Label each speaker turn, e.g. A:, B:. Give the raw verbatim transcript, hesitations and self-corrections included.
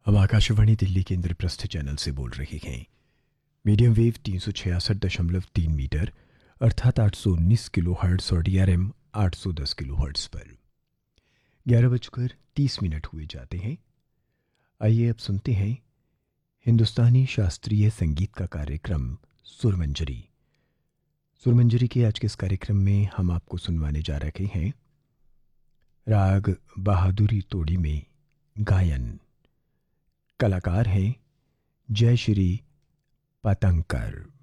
A: हम आकाशवाणी दिल्ली के इंद्रप्रस्थ चैनल से बोल रहे हैं। मीडियम वेव तीन सौ छियासठ दशमलव तीन मीटर अर्थात आठ सौ उन्नीस किलो हर्ट्स और डी आर एम आठ सौ दस किलो हर्ट्स पर ग्यारह बजकर तीस मिनट हुए जाते हैं। आइए अब सुनते हैं हिंदुस्तानी शास्त्रीय संगीत का कार्यक्रम सुरमंजरी। सुरमंजरी के आज के इस कार्यक्रम में हम आपको सुनवाने जा रहे हैं राग बहादुरी तोड़ी में गायन। कलाकार हैं जय श्री पतंकर।